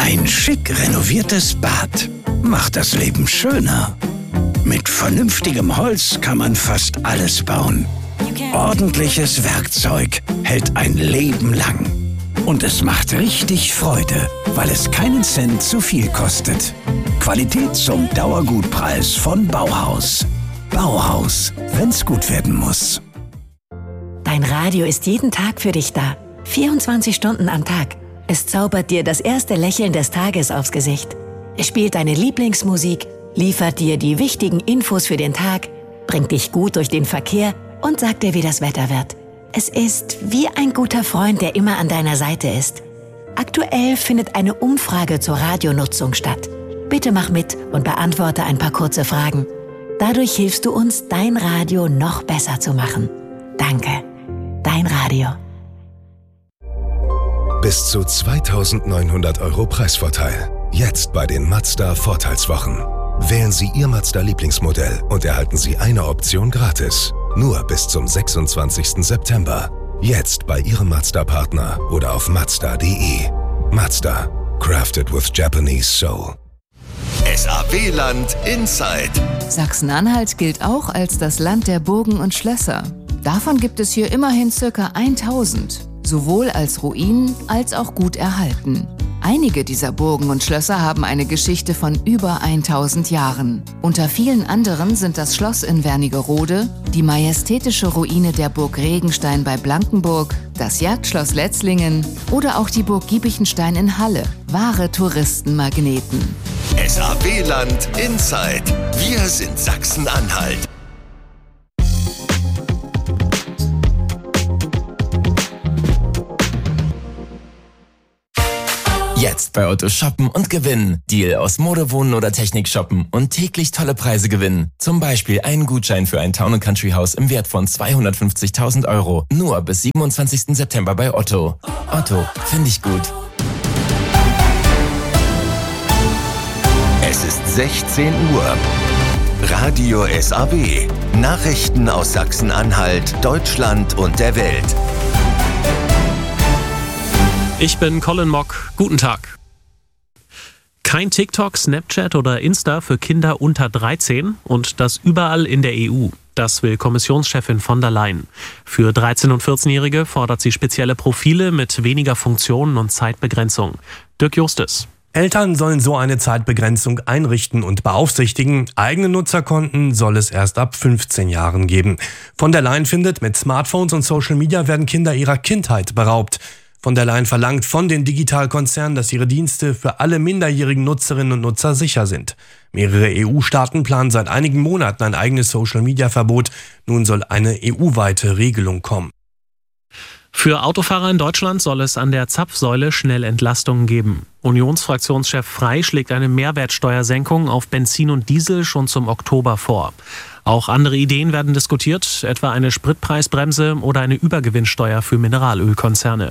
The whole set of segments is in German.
Ein schick renoviertes Bad macht das Leben schöner. Mit vernünftigem Holz kann man fast alles bauen. Ordentliches Werkzeug hält ein Leben lang. Und es macht richtig Freude, weil es keinen Cent zu viel kostet. Qualität zum Dauergutpreis von Bauhaus. Bauhaus, wenn's gut werden muss. Dein Radio ist jeden Tag für dich da. 24 Stunden am Tag. Es zaubert dir das erste Lächeln des Tages aufs Gesicht. Es spielt deine Lieblingsmusik, liefert dir die wichtigen Infos für den Tag, bringt dich gut durch den Verkehr und sagt dir, wie das Wetter wird. Es ist wie ein guter Freund, der immer an deiner Seite ist. Aktuell findet eine Umfrage zur Radionutzung statt. Bitte mach mit und beantworte ein paar kurze Fragen. Dadurch hilfst du uns, dein Radio noch besser zu machen. Danke. Dein Radio. Bis zu 2.900 € Preisvorteil. Jetzt bei den Mazda Vorteilswochen. Wählen Sie Ihr Mazda-Lieblingsmodell und erhalten Sie eine Option gratis. Nur bis zum 26. September. Jetzt bei Ihrem Mazda-Partner oder auf Mazda.de. Mazda. Crafted with Japanese Soul. SAW-Land Inside. Sachsen-Anhalt gilt auch als das Land der Burgen und Schlösser. Davon gibt es hier immerhin ca. 1000. Sowohl als Ruinen als auch gut erhalten. Einige dieser Burgen und Schlösser haben eine Geschichte von über 1000 Jahren. Unter vielen anderen sind das Schloss in Wernigerode, die majestätische Ruine der Burg Regenstein bei Blankenburg, das Jagdschloss Letzlingen oder auch die Burg Giebichenstein in Halle. Wahre Touristenmagneten. SAW-Land Inside. Wir sind Sachsen-Anhalt. Jetzt bei Otto shoppen und gewinnen. Deal aus Mode, Wohnen oder Technik shoppen und täglich tolle Preise gewinnen. Zum Beispiel einen Gutschein für ein Town & Country Haus im Wert von 250.000 €. Nur bis 27. September bei Otto. Otto, finde ich gut. Es ist 16 Uhr. Radio SAW. Nachrichten aus Sachsen-Anhalt, Deutschland und der Welt. Ich bin Colin Mock. Guten Tag. Kein TikTok, Snapchat oder Insta für Kinder unter 13 und das überall in der EU. Das will Kommissionschefin von der Leyen. Für 13- und 14-Jährige fordert sie spezielle Profile mit weniger Funktionen und Zeitbegrenzung. Dirk Justus. Eltern sollen so eine Zeitbegrenzung einrichten und beaufsichtigen. Eigene Nutzerkonten soll es erst ab 15 Jahren geben. Von der Leyen findet, mit Smartphones und Social Media werden Kinder ihrer Kindheit beraubt. Von der Leyen verlangt von den Digitalkonzernen, dass ihre Dienste für alle minderjährigen Nutzerinnen und Nutzer sicher sind. Mehrere EU-Staaten planen seit einigen Monaten ein eigenes Social-Media-Verbot. Nun soll eine EU-weite Regelung kommen. Für Autofahrer in Deutschland soll es an der Zapfsäule schnell Entlastungen geben. Unionsfraktionschef Frey schlägt eine Mehrwertsteuersenkung auf Benzin und Diesel schon zum Oktober vor. Auch andere Ideen werden diskutiert, etwa eine Spritpreisbremse oder eine Übergewinnsteuer für Mineralölkonzerne.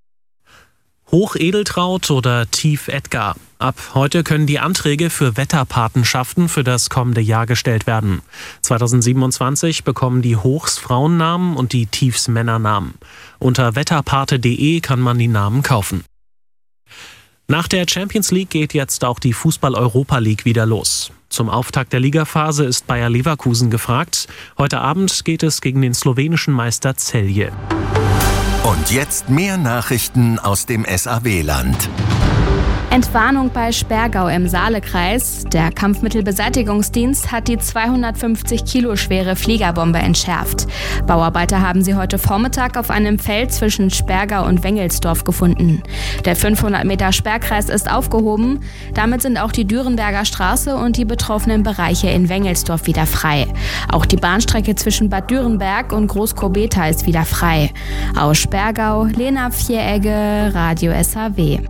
Hochedeltraud oder Tief Edgar. Ab heute können die Anträge für Wetterpatenschaften für das kommende Jahr gestellt werden. 2027 bekommen die Hochs Frauennamen und die Tiefs Männernamen. Unter wetterpate.de kann man die Namen kaufen. Nach der Champions League geht jetzt auch die Fußball-Europa League wieder los. Zum Auftakt der Ligaphase ist Bayer Leverkusen gefragt. Heute Abend geht es gegen den slowenischen Meister Celje. Und jetzt mehr Nachrichten aus dem SAW-Land. Entwarnung bei Sperrgau im Saalekreis. Der Kampfmittelbeseitigungsdienst hat die 250 Kilo schwere Fliegerbombe entschärft. Bauarbeiter haben sie heute Vormittag auf einem Feld zwischen Sperrgau und Wengelsdorf gefunden. Der 500 Meter Sperrkreis ist aufgehoben. Damit sind auch die Dürenberger Straße und die betroffenen Bereiche in Wengelsdorf wieder frei. Auch die Bahnstrecke zwischen Bad Dürenberg und Groß-Kobeta ist wieder frei. Aus Sperrgau, Lena Vieregge, Radio SAW.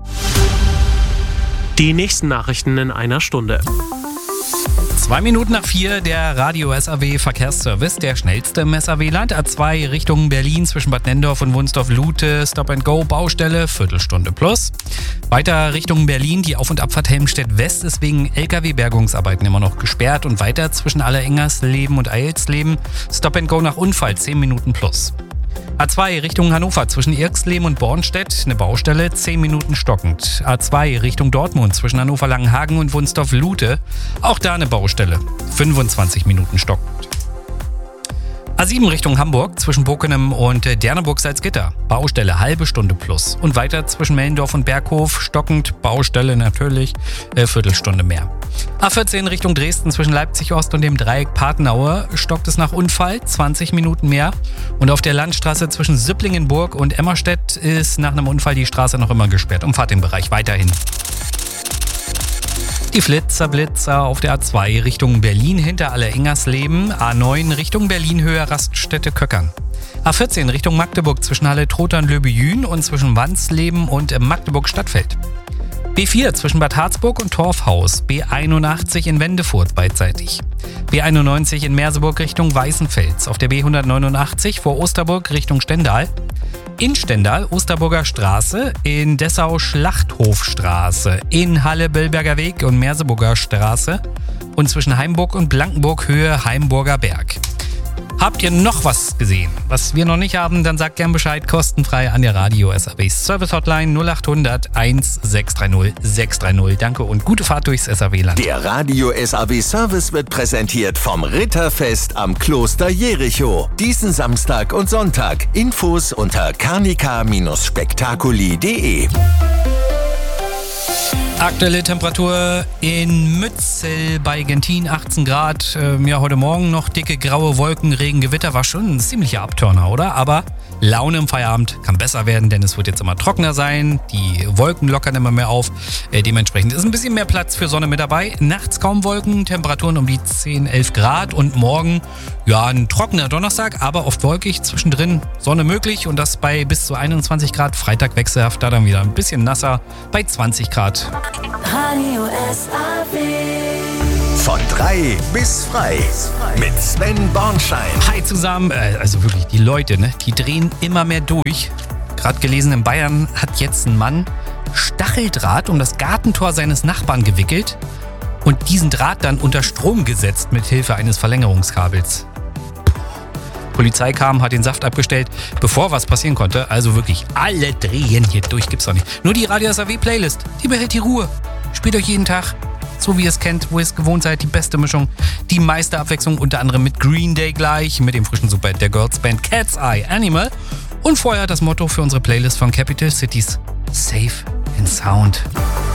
Die nächsten Nachrichten in einer Stunde. 2 Minuten nach 4, der Radio SAW Verkehrsservice, der schnellste im SAW-Land. A2 Richtung Berlin zwischen Bad Nendorf und Wunsdorf-Lute, Stop-and-Go, Baustelle, Viertelstunde plus. Weiter Richtung Berlin, die Auf- und Abfahrt Helmstedt-West ist wegen LKW-Bergungsarbeiten immer noch gesperrt. Und weiter zwischen Allerengersleben und Eilsleben, Stop-and-Go nach Unfall, 10 Minuten plus. A2 Richtung Hannover zwischen Irxleben und Bornstedt, eine Baustelle, 10 Minuten stockend. A2 Richtung Dortmund zwischen Hannover-Langenhagen und Wunstorf-Lute, auch da eine Baustelle, 25 Minuten stockend. A7 Richtung Hamburg zwischen Bockenem und Derneburg-Salzgitter, Baustelle, halbe Stunde plus. Und weiter zwischen Mellendorf und Berghof, stockend, Baustelle natürlich, Viertelstunde mehr. A14 Richtung Dresden zwischen Leipzig-Ost und dem Dreieck Patenaue stockt es nach Unfall, 20 Minuten mehr. Und auf der Landstraße zwischen Süpplingenburg und Emmerstedt ist nach einem Unfall die Straße noch immer gesperrt. Umfahrt den Bereich weiterhin. Die Blitzer auf der A2 Richtung Berlin hinter Alle-Engersleben, A9 Richtung Berlin Höhe Raststätte Köckern. A14 Richtung Magdeburg zwischen Halle-Trotern-Löbejün und zwischen Wansleben und Magdeburg-Stadtfeld. B4 zwischen Bad Harzburg und Torfhaus, B81 in Wendefurt beidseitig. B91 in Merseburg Richtung Weißenfels, auf der B189 vor Osterburg Richtung Stendal. In Stendal Osterburger Straße, in Dessau Schlachthofstraße, in Halle-Billberger Weg und Merseburger Straße und zwischen Heimburg und Blankenburg Höhe Heimburger Berg. Habt ihr noch was gesehen, was wir noch nicht haben, dann sagt gern Bescheid, kostenfrei an der Radio SAW Service Hotline 0800 1630 630. Danke und gute Fahrt durchs SAW-Land. Der Radio SAW Service wird präsentiert vom Ritterfest am Kloster Jericho. Diesen Samstag und Sonntag. Infos unter carnica-spektakuli.de. Aktuelle Temperatur in Mützel bei Gentin 18 Grad. Heute Morgen noch dicke graue Wolken, Regen, Gewitter. War schon ein ziemlicher Abturner, oder? Aber Laune im Feierabend kann besser werden, denn es wird jetzt immer trockener sein. Die Wolken lockern immer mehr auf. Dementsprechend ist ein bisschen mehr Platz für Sonne mit dabei. Nachts kaum Wolken, Temperaturen um die 10, 11 Grad. Und morgen, ein trockener Donnerstag, aber oft wolkig. Zwischendrin Sonne möglich und das bei bis zu 21 Grad. Freitag wechselhaft, da dann wieder ein bisschen nasser bei 20 Grad. Radio SAW. Von 3 bis frei mit Sven Bornschein. Hi zusammen, also wirklich die Leute, die drehen immer mehr durch. Gerade gelesen, in Bayern hat jetzt ein Mann Stacheldraht um das Gartentor seines Nachbarn gewickelt und diesen Draht dann unter Strom gesetzt mit Hilfe eines Verlängerungskabels. Polizei kam, hat den Saft abgestellt, bevor was passieren konnte. Also wirklich, alle drehen hier durch, gibt's doch nicht. Nur die Radio SAW Playlist, die behält die Ruhe. Spielt euch jeden Tag, so wie ihr es kennt, wo ihr es gewohnt seid, die beste Mischung, die meiste Abwechslung, unter anderem mit Green Day gleich, mit dem frischen Superhit der Girls-Band Cat's Eye Animal und vorher das Motto für unsere Playlist von Capital Cities, Safe and Sound.